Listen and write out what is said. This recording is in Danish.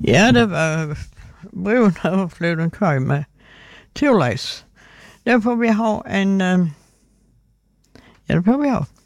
Ja, det var Brun og flyttet en køj med Tivleis. Der får vi ha en... ja, det får vi ha.